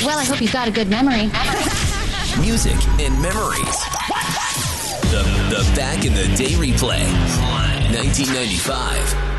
Well, I hope you've got a good memory. Music and memories. The Back in the Day replay. 1995.